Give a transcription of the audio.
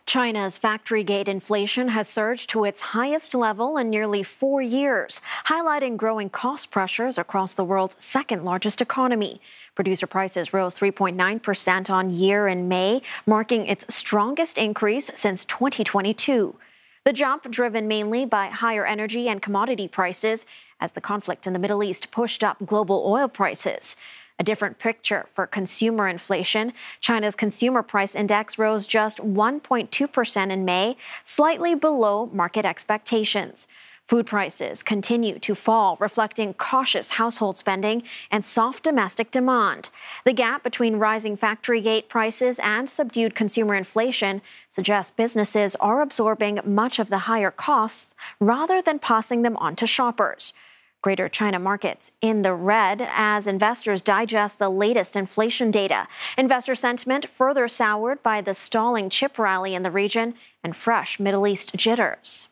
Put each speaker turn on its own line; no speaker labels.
China's factory gate inflation has surged to its highest level in nearly 4 years, highlighting growing cost pressures across the world's second largest economy. Producer prices rose 3.9% on year in May, marking its strongest increase since 2022. The jump driven mainly by higher energy and commodity prices as the conflict in the Middle East pushed up global oil prices. A different picture for consumer inflation. China's consumer price index rose just 1.2% in May, slightly below market expectations. Food prices continue to fall, reflecting cautious household spending and soft domestic demand. The gap between rising factory gate prices and subdued consumer inflation suggests businesses are absorbing much of the higher costs rather than passing them on to shoppers. Greater China markets in the red as investors digest the latest inflation data. Investor sentiment further soured by the stalling chip rally in the region and fresh Middle East jitters.